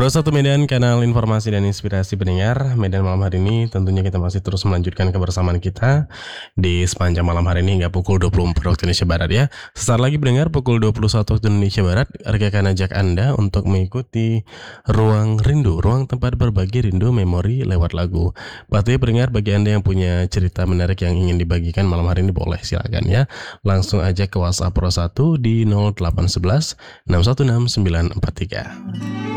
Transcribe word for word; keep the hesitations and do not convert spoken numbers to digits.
Pro satu Medan, kanal informasi dan inspirasi pendengar. Medan malam hari ini tentunya kita masih terus melanjutkan kebersamaan kita di sepanjang malam hari ini hingga pukul dua puluh empat waktu Indonesia Barat ya. Sesaat lagi pendengar pukul dua puluh satu waktu Indonesia Barat, Arga akan ajak Anda untuk mengikuti Ruang Rindu, ruang tempat berbagi rindu memori lewat lagu. Pastinya pendengar, bagi Anda yang punya cerita menarik yang ingin dibagikan malam hari ini boleh silakan ya. Langsung aja ke WhatsApp Pro satu di nol delapan satu satu enam satu enam sembilan empat tiga.